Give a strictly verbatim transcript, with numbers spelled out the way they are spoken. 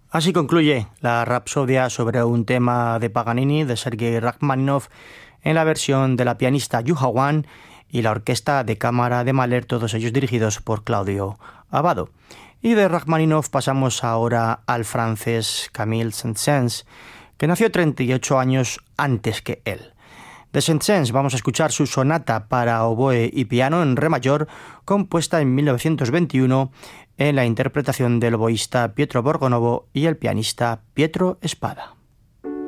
Así concluye la Rapsodia sobre un tema de Paganini de Sergei Rachmaninoff en la versión de la pianista Juha Wan y la orquesta de cámara de Mahler, todos ellos dirigidos por Claudio Abbado. Y de Rachmaninoff pasamos ahora al francés Camille Saint-Saëns, que nació treinta y ocho años antes que él. De Saint-Saëns vamos a escuchar su sonata para oboe y piano en re mayor, compuesta en mil novecientos veintiuno en la interpretación del oboísta Pietro Borgonovo y el pianista Pietro Spada.